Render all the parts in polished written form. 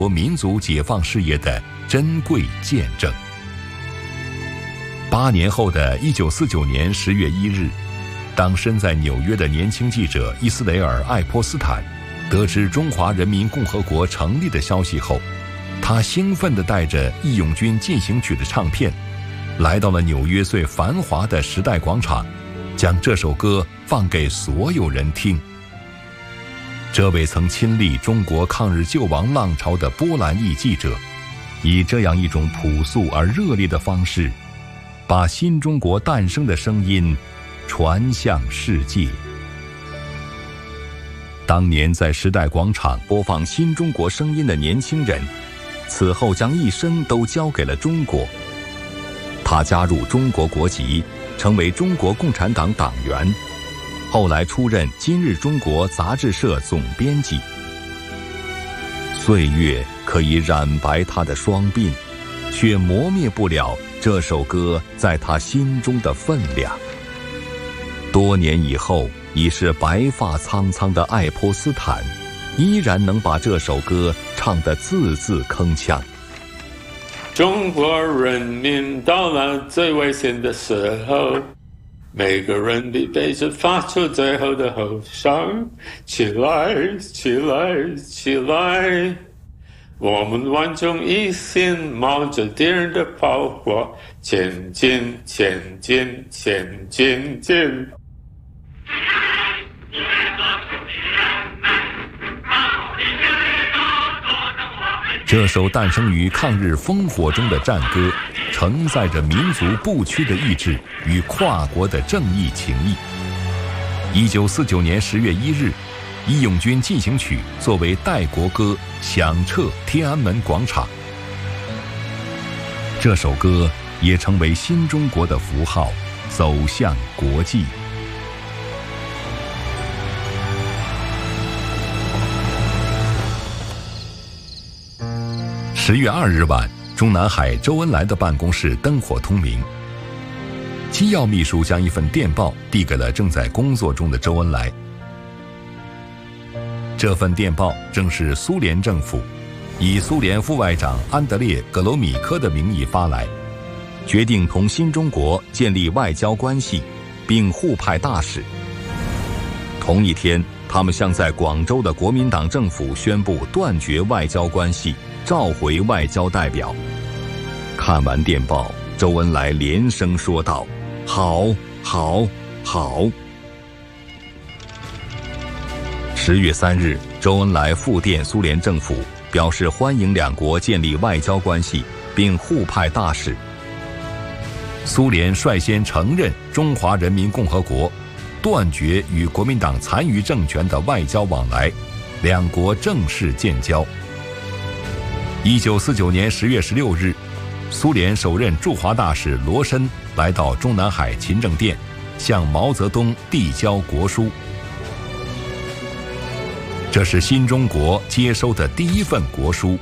国民族解放事业的珍贵见证。8年后的1949年10月1日，当身在纽约的年轻记者伊斯雷尔·爱泼斯坦得知中华人民共和国成立的消息后，他兴奋地带着《义勇军进行曲》的唱片，来到了纽约最繁华的时代广场，将这首歌放给所有人听。这位曾亲历中国抗日救亡浪潮的波兰裔记者，以这样一种朴素而热烈的方式，把新中国诞生的声音传向世界。当年在时代广场播放新中国声音的年轻人，此后将一生都交给了中国。他加入中国国籍，成为中国共产党党员，后来出任《今日中国》杂志社总编辑。岁月可以染白他的双鬓，却磨灭不了这首歌在他心中的分量。多年以后，已是白发苍苍的爱泼斯坦，依然能把这首歌唱得字字铿锵。 中国人民到了最危险的时候，每个人必备着发出最后的吼声：起来，起来，起来！我们万众一心，冒着敌人的炮火，前进，前进，前进，进！ 这首诞生于抗日烽火中的战歌，承载着民族不屈的意志与跨国的正义情谊。1949年10月1日，《义勇军进行曲》作为代国歌响彻天安门广场。这首歌也成为新中国的符号，走向国际。10月2日晚，中南海周恩来的办公室灯火通明。机要秘书将一份电报递给了正在工作中的周恩来。这份电报正是苏联政府以苏联副外长安德烈·格罗米科的名义发来，决定同新中国建立外交关系，并互派大使。同一天，他们向在广州的国民党政府宣布断绝外交关系，召回外交代表。看完电报，周恩来连声说道：“好，好，好。”10月3日，周恩来复电苏联政府，表示欢迎两国建立外交关系，并互派大使。苏联率先承认中华人民共和国，断绝与国民党残余政权的外交往来，两国正式建交。1949年10月16日，苏联首任驻华大使罗申来到中南海勤政殿，向毛泽东递交国书。这是新中国接收的第一份国书。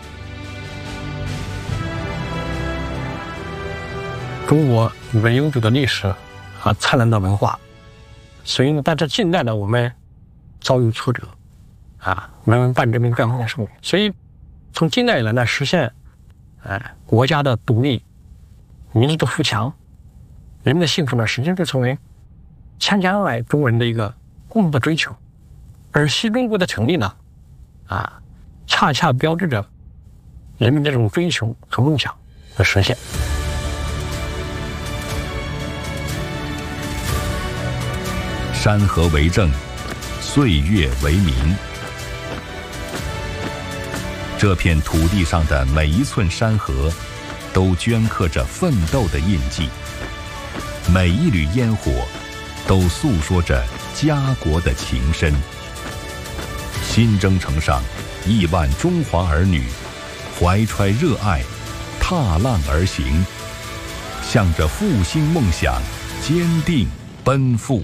中国有着悠久的历史和灿烂的文化，所以呢，但是近代呢，我们遭遇挫折，慢慢半殖民半封建社会，所以从近代以来呢，实现国家的独立、民族的富强、人们的幸福呢，实际上就成为千千万万中国人的一个共同的追求。而新中国的成立呢，恰恰标志着人们这种追求和梦想的实现。 山河为证，岁月为民。这片土地上的每一寸山河，都镌刻着奋斗的印记；每一缕烟火，都诉说着家国的情深。新征程上，亿万中华儿女怀揣热爱，踏浪而行，向着复兴梦想坚定奔赴。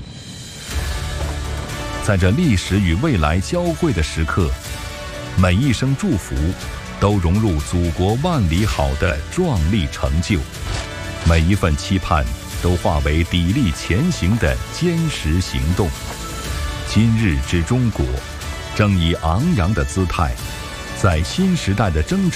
在这历史与未来交汇的时刻，每一声祝福都融入祖国万里好的壮丽成就，每一份期盼都化为砥砺前行的坚实行动。今日之中国，正以昂扬的姿态， 在新时代的征